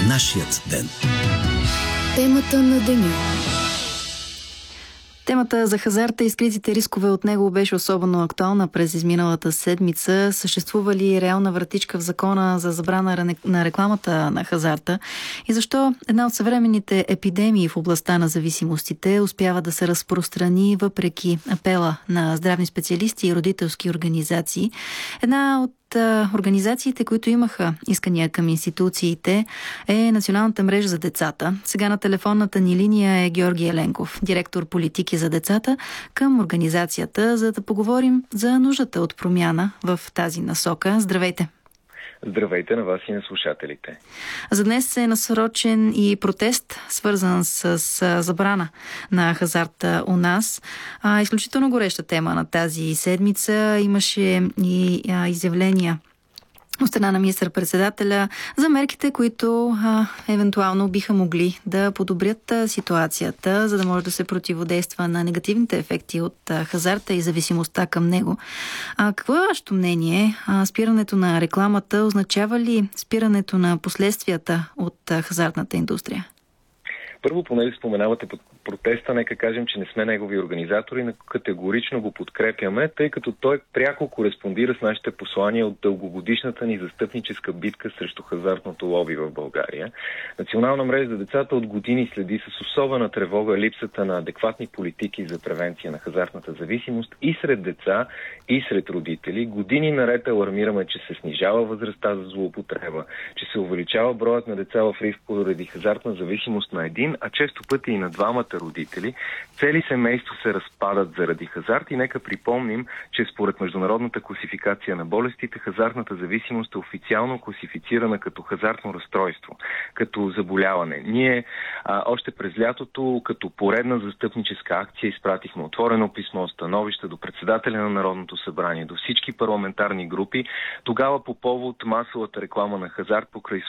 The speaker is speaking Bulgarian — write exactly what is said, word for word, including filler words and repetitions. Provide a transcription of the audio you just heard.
Нашият ден. Темата на деня. Темата за хазарта и скритите рискове от него беше особено актуална през изминалата седмица. Съществува ли реална вратичка в закона за забрана на рекламата на хазарта? И защо една от съвременните епидемии в областта на зависимостите успява да се разпространи въпреки апела на здравни специалисти и родителски организации? Една от организациите, които имаха искания към институциите, е Националната мрежа за децата. Сега на телефонната ни линия е Георги Еленков, директор политики за децата към организацията, за да поговорим за нуждата от промяна в тази насока. Здравейте! Здравейте на вас и на слушателите. За днес е насрочен и протест, свързан с, с забрана на хазарта у нас. А, изключително гореща тема на тази седмица. Имаше и а, изявления от страна на министър-председателя за мерките, които а, евентуално биха могли да подобрят а, ситуацията, за да може да се противодейства на негативните ефекти от а, хазарта и зависимостта към него. А, какво е вашето мнение? А, спирането на рекламата означава ли спирането на последствията от а, хазартната индустрия? Първо, понеже споменавате протеста, нека кажем, че не сме негови организатори, но категорично го подкрепяме, тъй като той пряко кореспондира с нашите послания от дългогодишната ни застъпническа битка срещу хазартното лоби в България. Национална мрежа за децата от години следи с особена тревога липсата на адекватни политики за превенция на хазартната зависимост и сред деца, и сред родители. Години наред алармираме, че се снижава възрастта за злоупотреба, че се увеличава броят на деца в риск поради хазартна зависимост на един, а често пъти и на двамата родители. Цели семейства се разпадат заради хазарт и нека припомним, че според Международната класификация на болестите, хазартната зависимост е официално класифицирана като хазартно разстройство, като заболяване. Ние а, още през лятото, като поредна застъпническа акция, изпратихме отворено писмо, становище до председателя на Народното събрание, до всички парламентарни групи. Тогава по повод масовата реклама на хазарт покрай